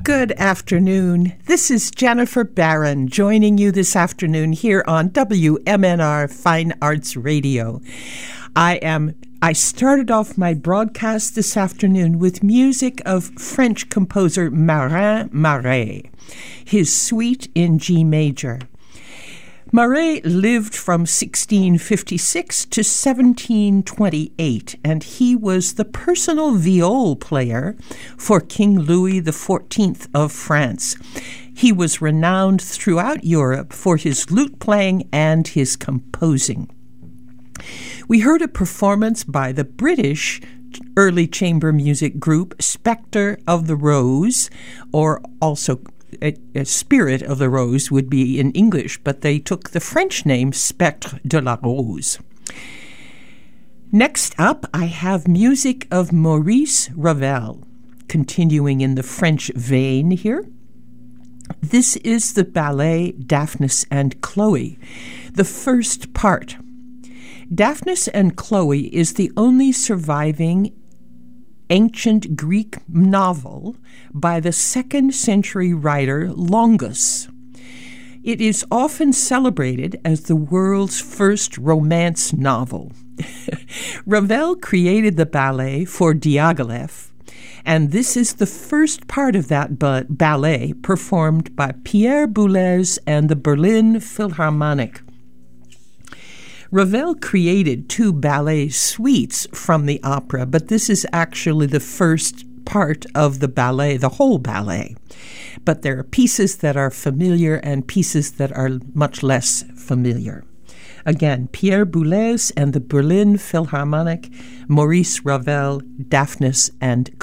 Good afternoon. This is Jennifer Barron joining you this afternoon here on WMNR Fine Arts Radio. I started off my broadcast this afternoon with music of French composer Marin Marais, his suite in G major. Marais lived from 1656 to 1728, and he was the personal viol player for King Louis XIV of France. He was renowned throughout Europe for his lute playing and his composing. We heard a performance by the British early chamber music group Spectre of the Rose, or also a Spirit of the Rose would be in English, but they took the French name Spectre de la Rose. Next up, I have music of Maurice Ravel, continuing in the French vein here. This is the ballet Daphnis and Chloe, the first part. Daphnis and Chloe is the only surviving ancient Greek novel by the 2nd century writer Longus. It is often celebrated as the world's first romance novel. Ravel created the ballet for Diaghilev, and this is the first part of that ballet performed by Pierre Boulez and the Berlin Philharmonic. Ravel created 2 ballet suites from the opera, but this is actually the first part of the ballet, the whole ballet. But there are pieces that are familiar and pieces that are much less familiar. Again, Pierre Boulez and the Berlin Philharmonic, Maurice Ravel, Daphnis and